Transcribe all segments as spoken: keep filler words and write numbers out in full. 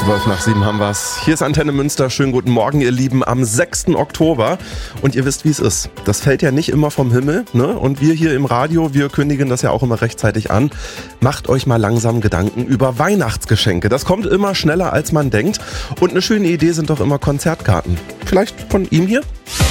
Zwölf nach sieben haben wir's. Hier ist Antenne Münster. Schönen guten Morgen, ihr Lieben, am sechsten Oktober. Und ihr wisst, wie es ist. Das fällt ja nicht immer vom Himmel, ne? Und wir hier im Radio, wir kündigen das ja auch immer rechtzeitig an. Macht euch mal langsam Gedanken über Weihnachtsgeschenke. Das kommt immer schneller, als man denkt. Und eine schöne Idee sind doch immer Konzertkarten. Vielleicht von ihm hier?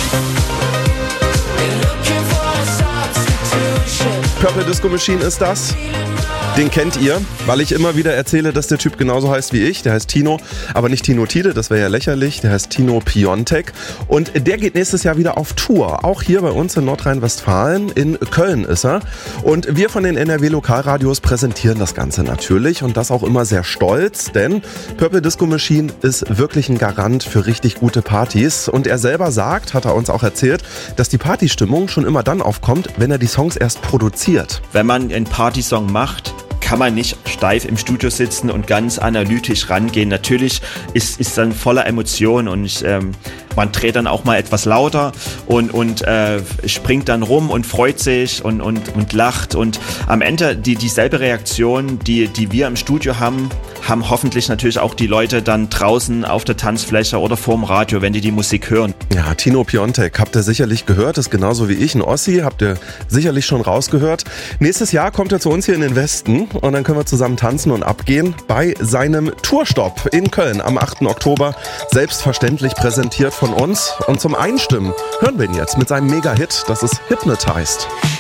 Purple Disco Machine ist das. Den kennt ihr, weil ich immer wieder erzähle, dass der Typ genauso heißt wie ich. Der heißt Tino, aber nicht Tino Tide, das wäre ja lächerlich. Der heißt Tino Piontek und der geht nächstes Jahr wieder auf Tour. Auch hier bei uns in Nordrhein-Westfalen, in Köln ist er. Und wir von den N R W-Lokalradios präsentieren das Ganze natürlich und das auch immer sehr stolz, denn Purple Disco Machine ist wirklich ein Garant für richtig gute Partys. Und er selber sagt, hat er uns auch erzählt, dass die Partystimmung schon immer dann aufkommt, wenn er die Songs erst produziert. Wenn man einen Partysong macht, kann man nicht steif im Studio sitzen und ganz analytisch rangehen. Natürlich ist ist dann voller Emotionen und ich, ähm, man dreht dann auch mal etwas lauter und und äh, springt dann rum und freut sich und und und lacht und am Ende die dieselbe Reaktion, die die wir im Studio haben, haben hoffentlich natürlich auch die Leute dann draußen auf der Tanzfläche oder vorm Radio, wenn die die Musik hören. Ja, Tino Piontek habt ihr sicherlich gehört, ist genauso wie ich ein Ossi, habt ihr sicherlich schon rausgehört. Nächstes Jahr kommt er zu uns hier in den Westen und dann können wir zusammen tanzen und abgehen bei seinem Tourstopp in Köln am achten Oktober. Selbstverständlich präsentiert von uns und zum Einstimmen hören wir ihn jetzt mit seinem Mega-Hit, das ist Hypnotized.